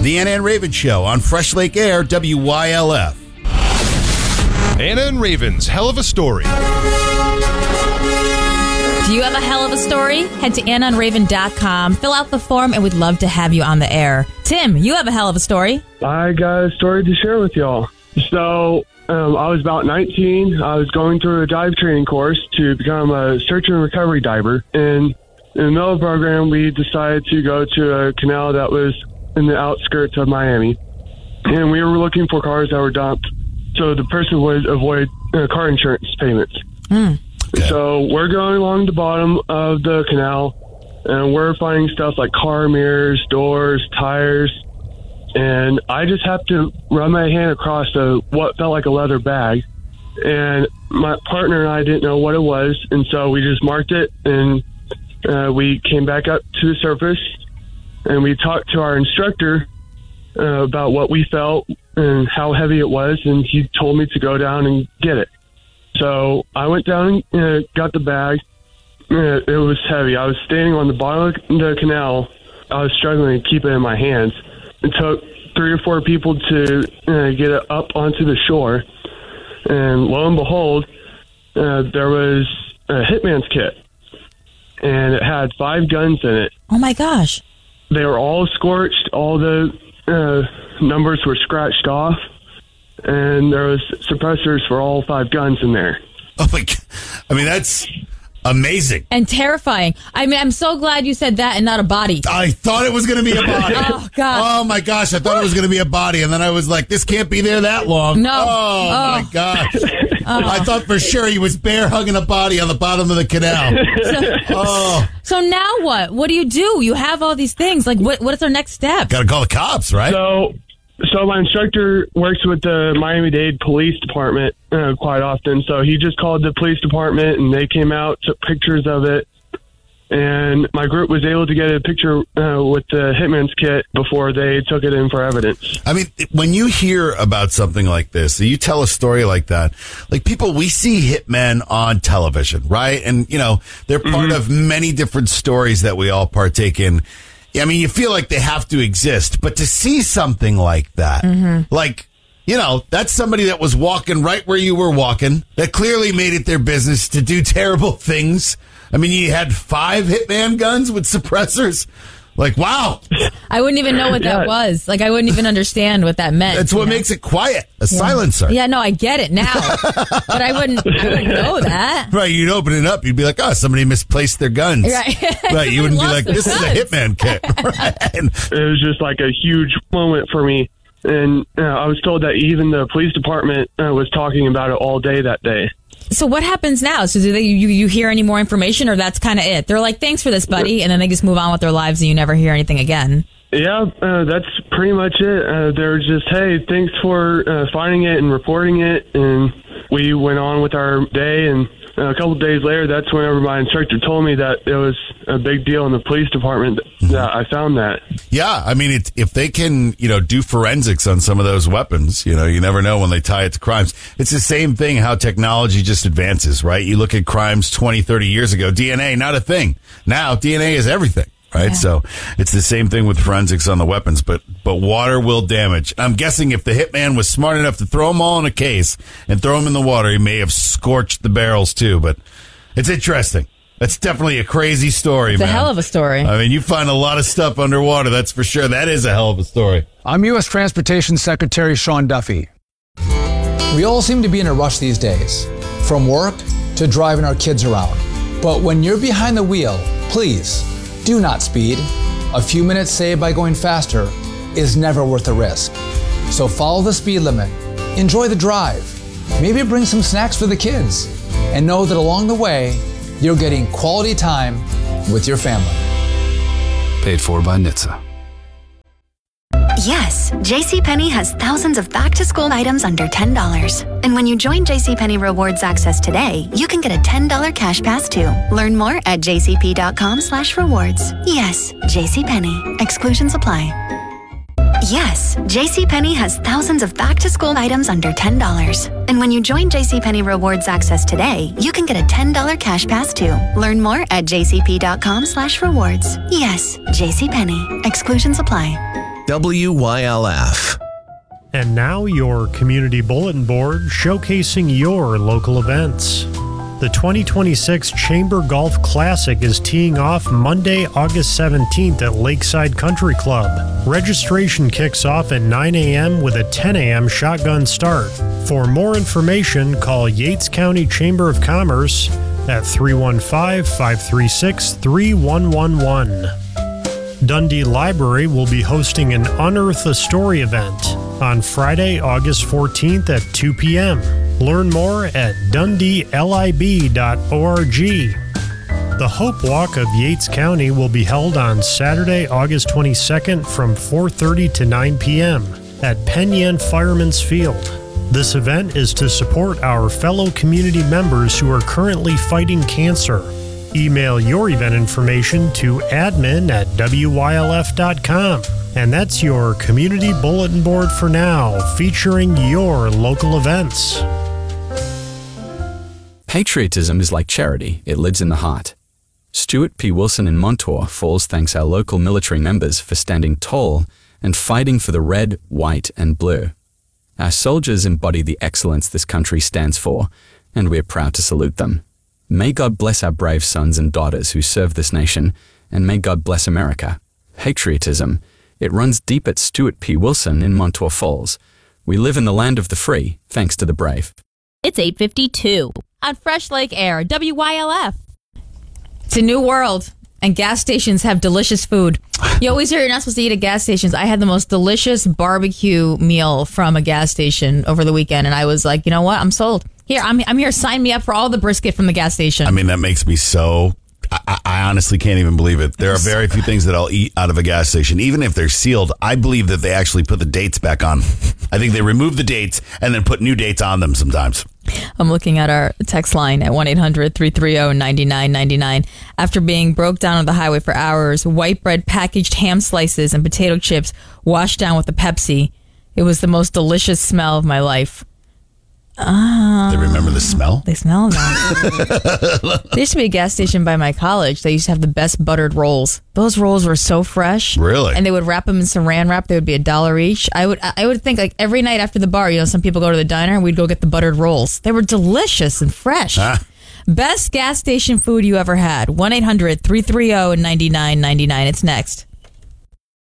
The Anna and Raven Show on Fresh Lake Air, WYLF. Anna and Raven's Hell of a Story. Do you have a hell of a story? Head to AnnaandRaven.com, fill out the form, and we'd love to have you on the air. Tim, you have a hell of a story. I got a story to share with y'all. So, I was about 19. I was going through a dive training course to become a search and recovery diver. And in the middle of the program, we decided to go to a canal that was in the outskirts of Miami. And we were looking for cars that were dumped so the person would avoid car insurance payments. Okay. So we're going along the bottom of the canal, and we're finding stuff like car mirrors, doors, tires. And I just have to run my hand across what felt like a leather bag. And my partner and I didn't know what it was, and so we just marked it, and we came back up to the surface, and we talked to our instructor about what we felt and how heavy it was, and he told me to go down and get it. So I went down and got the bag. It was heavy. I was standing on the bottom of the canal. I was struggling to keep it in my hands. It took 3 or 4 people to get it up onto the shore. And lo and behold, there was a hitman's kit. And it had 5 guns in it. Oh, my gosh. They were all scorched. All the numbers were scratched off. And there was suppressors for all 5 guns in there. Oh, my God. I mean, that's amazing. And terrifying. I mean, I'm so glad you said that and not a body. I thought it was going to be a body. Oh, God. Oh, my gosh. I thought it was going to be a body. And then I was like, this can't be there that long. No. Oh, my gosh. I thought for sure he was bear hugging a body on the bottom of the canal. So now what? What do? You have all these things. Like, what's our next step? Got to call the cops, right? So my instructor works with the Miami-Dade Police Department quite often. So he just called the police department, and they came out, took pictures of it. And my group was able to get a picture with the hitman's kit before they took it in for evidence. I mean, when you hear about something like this, you tell a story like that, like people, we see hitmen on television, right? And, you know, they're part of many different stories that we all partake in. I mean, you feel like they have to exist, but to see something like that, like, you know, that's somebody that was walking right where you were walking, that clearly made it their business to do terrible things. I mean, you had 5 hitman guns with suppressors. Like, wow. I wouldn't even know what that was. Like, I wouldn't even understand what that meant. That's what makes it quiet. A silencer. Yeah, no, I get it now. But I wouldn't know that. Right, you'd open it up. You'd be like, oh, somebody misplaced their guns. Right, you wouldn't be like, this is a hitman kit. Right. It was just like a huge moment for me. And I was told that even the police department was talking about it all day that day. So what happens now? So do you hear any more information, or that's kind of it? They're like, thanks for this, buddy, and then they just move on with their lives and you never hear anything again. Yeah, that's pretty much it. They're just, hey, thanks for finding it and reporting it, and we went on with our day, and a couple of days later, that's whenever my instructor told me that it was a big deal in the police department that I found that. Yeah, I mean, if they can, you know, do forensics on some of those weapons, you know, you never know when they tie it to crimes. It's the same thing how technology just advances, right? You look at crimes 20, 30 years ago, DNA, not a thing. Now, DNA is everything. Right. Yeah. So it's the same thing with forensics on the weapons, but water will damage. I'm guessing if the hitman was smart enough to throw them all in a case and throw them in the water, he may have scorched the barrels too, but it's interesting. That's definitely a crazy story, man. It's a hell of a story. I mean, you find a lot of stuff underwater, that's for sure. That is a hell of a story. I'm U.S. Transportation Secretary Sean Duffy. We all seem to be in a rush these days, from work to driving our kids around. But when you're behind the wheel, please, do not speed. A few minutes saved by going faster is never worth the risk. So follow the speed limit, enjoy the drive, maybe bring some snacks for the kids, and know that along the way, you're getting quality time with your family. Paid for by NHTSA. Yes, JCPenney has thousands of back-to-school items under $10. And when you join JCPenney Rewards Access today, you can get a $10 cash pass too. Learn more at jcp.com/rewards. Yes, JCPenney. Exclusions apply. Yes, JCPenney has thousands of back-to-school items under $10. And when you join JCPenney Rewards Access today, you can get a $10 cash pass too. Learn more at jcp.com/rewards. Yes, JCPenney. Exclusions apply. WYLF. And now your community bulletin board showcasing your local events. The 2026 Chamber Golf Classic is teeing off Monday, August 17th at Lakeside Country Club. Registration kicks off at 9 a.m. with a 10 a.m. shotgun start. For more information, call Yates County Chamber of Commerce at 315-536-3111. Dundee Library will be hosting an Unearth a Story event on Friday, August 14th at 2 p.m. Learn more at dundeelib.org. The Hope Walk of Yates County will be held on Saturday, August 22nd from 4:30 to 9 p.m. at Penn Yan Fireman's Field. This event is to support our fellow community members who are currently fighting cancer. Email your event information to admin@wylf.com. And that's your community bulletin board for now, featuring your local events. Patriotism is like charity. It lives in the heart. Stuart P. Wilson in Montour Falls thanks our local military members for standing tall and fighting for the red, white, and blue. Our soldiers embody the excellence this country stands for, and we're proud to salute them. May God bless our brave sons and daughters who serve this nation, and may God bless America. Patriotism. It runs deep at Stuart P. Wilson in Montour Falls. We live in the land of the free, thanks to the brave. It's 8:52 on Fresh Lake Air, WYLF. It's a new world, and gas stations have delicious food. You always hear you're not supposed to eat at gas stations. I had the most delicious barbecue meal from a gas station over the weekend, and I was like, you know what? I'm sold. Here, I'm here. Sign me up for all the brisket from the gas station. I mean, that makes me so... I honestly can't even believe it. There are very few things that I'll eat out of a gas station. Even if they're sealed, I believe that they actually put the dates back on. I think they remove the dates and then put new dates on them sometimes. I'm looking at our text line at 1-800-330-9999. After being broke down on the highway for hours, white bread, packaged ham slices, and potato chips washed down with a Pepsi. It was the most delicious smell of my life. They remember the smell? They smell that. There used to be a gas station by my college. They used to have the best buttered rolls. Those rolls were so fresh. Really? And they would wrap them in saran wrap. They would be $1 each. I would think like every night after the bar, you know, some people go to the diner, we'd go get the buttered rolls. They were delicious and fresh. Best gas station food you ever had. 1-800-330-9999. It's next.